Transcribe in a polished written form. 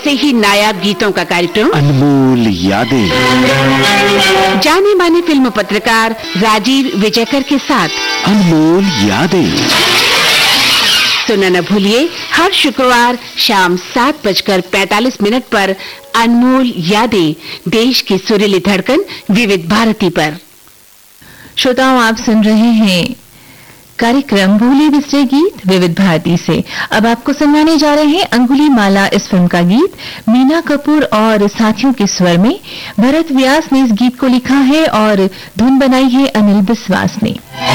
ऐसे ही नायाब गीतों का कार्यक्रम अनमोल यादें, जाने माने फिल्म पत्रकार राजीव विजयकर के साथ अनमोल यादें। सुनना न भूलिए हर शुक्रवार शाम 7:45 पर अनमोल यादें, देश की सुरीली धड़कन विविध भारती पर। श्रोताओं, आप सुन रहे हैं कार्यक्रम भूले बिसरे गीत विविध भारती से। अब आपको सुनवाने जा रहे हैं अंगुली माला इस फिल्म का गीत। मीना कपूर और साथियों के स्वर में भरत व्यास ने इस गीत को लिखा है और धुन बनाई है अनिल बिस्वास ने।